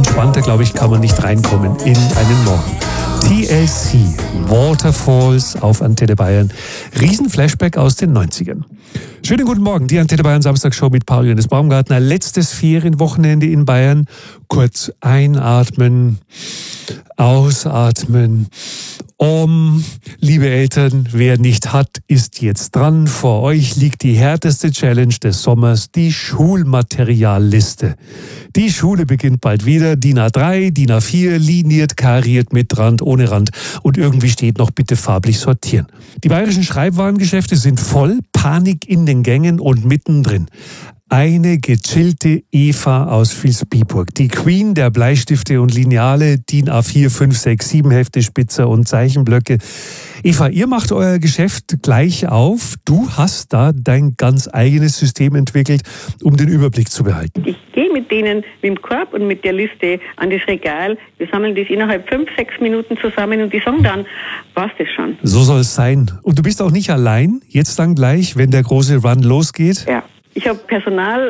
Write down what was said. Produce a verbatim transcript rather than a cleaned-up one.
entspannter, glaube ich, kann man nicht reinkommen in einen Morgen. T L C, Waterfalls auf Antenne Bayern. Riesenflashback aus den neunzigern. Schönen guten Morgen, die Antenne Bayern Samstagshow mit Paul Johannes Baumgartner. Letztes Ferienwochenende in Bayern. Kurz einatmen, ausatmen. Um, liebe Eltern, wer nicht hat, ist jetzt dran. Vor euch liegt die härteste Challenge des Sommers, die Schulmaterialliste. Die Schule beginnt bald wieder. D I N A drei, D I N A vier, liniert, kariert, mit Rand, ohne Rand. Und irgendwie steht noch bitte farblich sortieren. Die bayerischen Schreibwarengeschäfte sind voll, Panik in den Gängen und mittendrin. Eine gechillte Eva aus Vilsbiburg, die Queen der Bleistifte und Lineale, D I N A vier, fünf, sechs, sieben Hefte, Spitzer und Zeichenblöcke. Eva, ihr macht euer Geschäft gleich auf. Du hast da dein ganz eigenes System entwickelt, um den Überblick zu behalten. Ich gehe mit denen mit dem Korb und mit der Liste an das Regal. Wir sammeln das innerhalb fünf, sechs Minuten zusammen und die sagen dann, war's das schon. So soll es sein. Und du bist auch nicht allein, jetzt dann gleich, wenn der große Run losgeht? Ja. Ich habe Personal